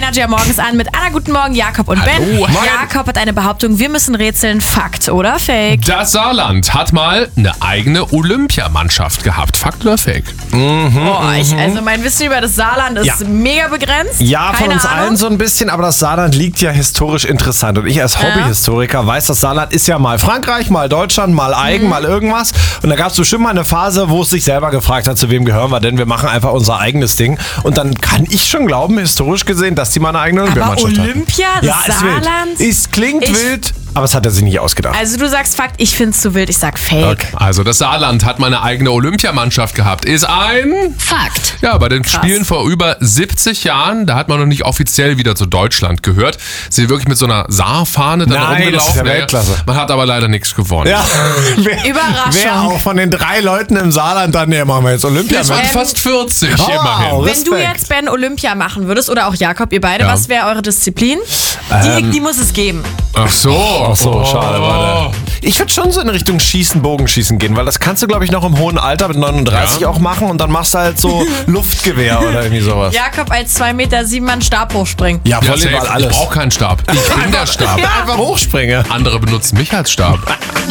Energy am Morgens an mit Anna, guten Morgen, Jakob und Ben. Hallo. Jakob hat eine Behauptung, wir müssen rätseln. Fakt oder Fake? Das Saarland hat mal eine eigene Olympiamannschaft gehabt. Fakt oder Fake? Also mein Wissen über das Saarland ist mega begrenzt. Ja, von Keine uns Ahnung. allen so ein bisschen, aber das Saarland liegt ja historisch interessant. Und ich als Hobbyhistoriker weiß, das Saarland ist ja mal Frankreich, mal Deutschland, mal eigen, mal irgendwas. Und da gab es bestimmt mal eine Phase, wo es sich selber gefragt hat, zu wem gehören wir denn? Wir machen einfach unser eigenes Ding. Und dann kann ich schon glauben, historisch gesehen, dass die mal eine eigene Aber Olympiamannschaft haben. Olympia, das Ja, ist wild. Saarland? Klingt wild, aber es hat er sich nicht ausgedacht. Also du sagst Fakt, ich find's zu wild, ich sag Fake. Okay. Also das Saarland hat mal eine eigene Olympiamannschaft gehabt. Ist ein... Fakt. Ja, bei den Spielen vor über 70 Jahren, da hat man noch nicht offiziell wieder zu Deutschland gehört. Sie sind wirklich mit so einer Saarfahne dann Nein, das ist rumgelaufen. ja Weltklasse. Man hat aber leider nichts gewonnen. Ja, Überraschung. Wer auch von den 3 Leuten im Saarland dann, nee, machen wir jetzt Olympia. Es waren fast 40 immerhin. Wenn Respekt. du jetzt, Ben, Olympia machen würdest, oder auch Jakob, ihr beide, Ja. was wäre eure Disziplin? Die muss es geben. Ach so. Schade, warte. Ich würde schon so in Richtung Schießen, Bogenschießen gehen, weil das kannst du, glaube ich, noch im hohen Alter mit 39 auch machen und dann machst du halt so Luftgewehr oder irgendwie sowas. Jakob als 2,7 Meter Mann Stab hochspringen. Ja, Ja, Volleyball safe. alles. Ich brauche keinen Stab. Ich bin der Stab. Einfach hochspringen. Andere benutzen mich als Stab.